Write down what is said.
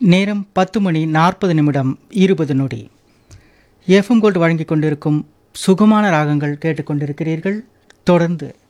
நேரம் 10:40 FM gold வழங்கிக் கொண்டிருக்கும் சுகமான ராகங்கள் கேட்டுக்கொண்டிருக்கிறீர்கள். தொடர்ந்து